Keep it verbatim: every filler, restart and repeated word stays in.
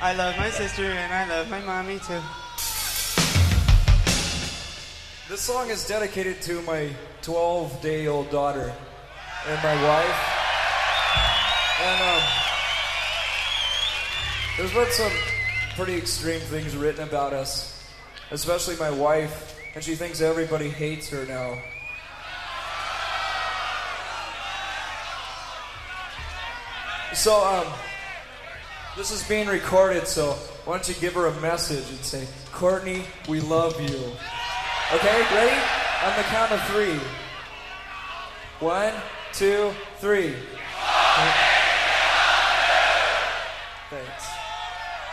I love my sister and I love my mommy too. This song is dedicated to my twelve-day-old daughter and my wife. And um, there's been some pretty extreme things written about us, especially my wife, and she thinks everybody hates her now. So, um, this is being recorded, so why don't you give her a message and say, Courtney, we love you. Okay, ready? On the count of three. One, two, three.